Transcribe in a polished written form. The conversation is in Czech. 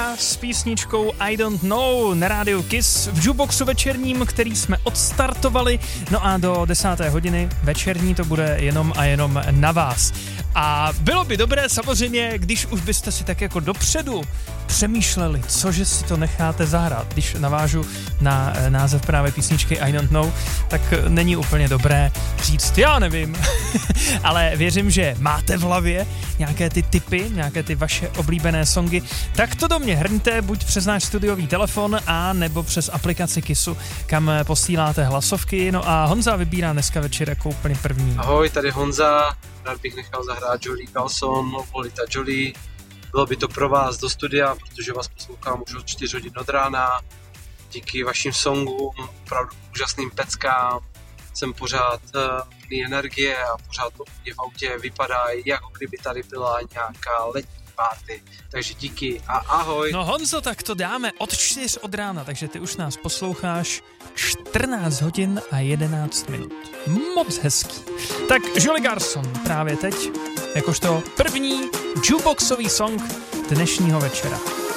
Honza s písničkou I Don't Know na rádiu Kiss v jukeboxu večerním, který jsme odstartovali. No a do 10. hodiny večerní to bude jenom a jenom na vás. A bylo by dobré samozřejmě, když už byste si tak jako dopředu přemýšleli, cože si to necháte zahrát. Když navážu na název právě písničky I Don't Know, tak není úplně dobré říct, já nevím, ale věřím, že máte v hlavě nějaké ty tipy, nějaké ty vaše oblíbené songy, tak to do mě hrňte buď přes náš studiový telefon a nebo přes aplikaci Kissu, kam posíláte hlasovky. No a Honza vybírá dneska večer jako úplně první. Ahoj, tady Honza, rád bych nechal zahrát Jolie Carlson, Lolita Jolie. Bylo by to pro vás do studia, protože vás poslouchám už od 4 hodin od rána. Díky vašim songům, opravdu úžasným peckám, jsem pořád plný energie a pořád mě v autě vypadá, jako kdyby tady byla nějaká letní party. Takže díky a ahoj. No Honzo, tak to dáme od 4 od rána, takže ty už nás posloucháš 14 hodin a 11 minut. Moc hezký. Tak Jolie Carlson právě teď, jakožto první jukeboxový song dnešního večera.